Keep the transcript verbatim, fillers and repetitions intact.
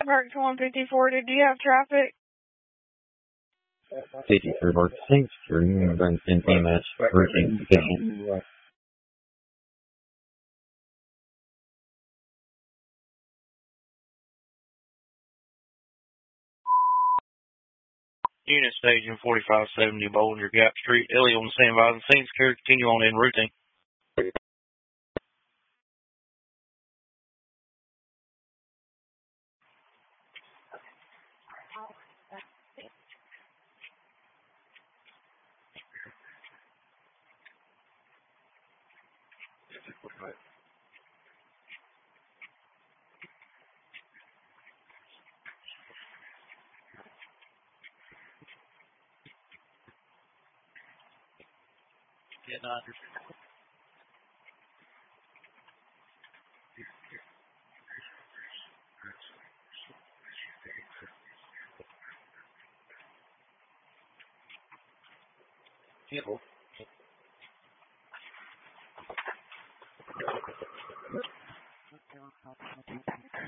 Park to one fifty-four. Did you have traffic? fifty-three Park six for Union Bank ten P M S routine position. Unit Station forty-five seventy Bollinger Gap Street. Ellie on the standby. The scene's clear. Continue on in routine. Yeah, no, I understand. Yeah.